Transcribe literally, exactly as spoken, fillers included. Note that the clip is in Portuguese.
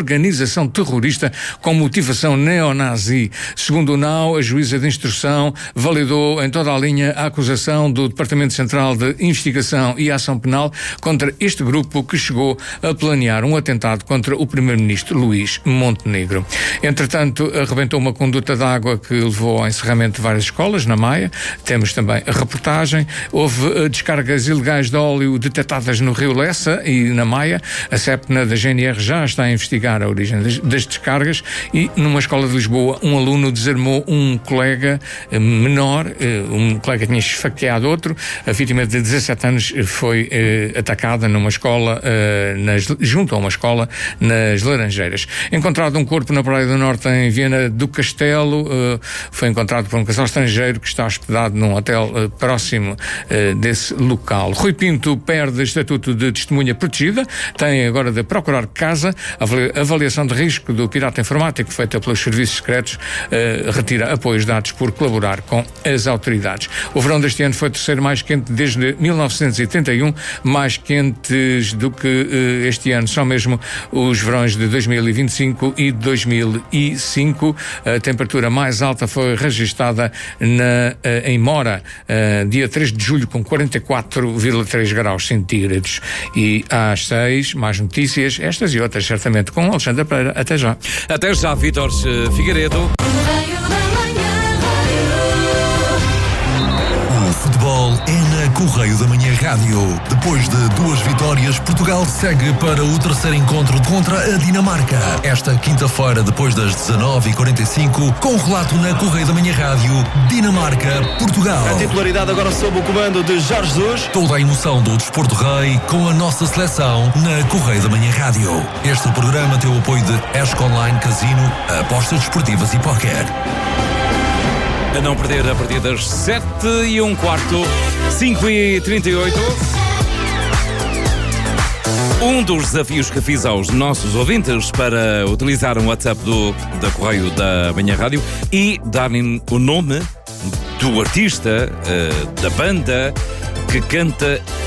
organização terrorista com motivação neonazi. Segundo o N A U, a juíza de instrução validou em toda a linha a acusação do Departamento Central de Investigação e Ação Penal contra este grupo que chegou a planear um atentado contra o primeiro-ministro Luís Montenegro. Entretanto, arrebentou uma conduta de água que levou ao encerramento de várias escolas na Maia. Temos também a reportagem. Houve descargas ilegais de óleo detectadas no Rio Lessa e na Maia. A SEPNA da G N R já está a investigar a origem das, das descargas e numa escola de Lisboa um aluno desarmou um colega menor, um colega tinha esfaqueado outro. A vítima de dezassete anos foi eh, atacada numa escola, eh, nas, junto a uma escola nas Laranjeiras. Encontrado um corpo na Praia do Norte em Viana do Castelo, eh, foi encontrado por um casal estrangeiro que está hospedado num hotel eh, próximo eh, desse local. Rui Pinto perde estatuto de testemunha protegida, tem agora de procurar casa. A avaliação de risco do pirata informático feita pelos serviços secretos eh, retira apoios dados por colaborar com as autoridades. O verão deste ano foi o terceiro mais quente desde mil novecentos e oitenta e um, mais quentes do que uh, este ano, só mesmo os verões de dois mil e vinte e cinco e dois mil e cinco. A temperatura mais alta foi registada na, uh, em Mora, uh, dia três de julho, com quarenta e quatro vírgula três graus centígrados. E às seis, mais notícias, estas e outras, certamente, com Alexandre Pereira. Até já. Até já, Vítor Figueiredo. Futebol é na Correio da Manhã Rádio. Depois de duas vitórias, Portugal segue para o terceiro encontro contra a Dinamarca. Esta quinta-feira, depois das dezanove e quarenta e cinco, com o relato na Correio da Manhã Rádio, Dinamarca-Portugal. A titularidade agora sob o comando de Jorge Jesus. Toda a emoção do Desporto Rei com a nossa seleção na Correio da Manhã Rádio. Este programa tem o apoio de Esco Online Casino, apostas desportivas e póquer. A não perder a partir das sete e um quarto, cinco e trinta e oito. Um dos desafios que fiz aos nossos ouvintes para utilizar um WhatsApp do, da Correio da Manhã Rádio e darem o nome do artista, uh, da banda que canta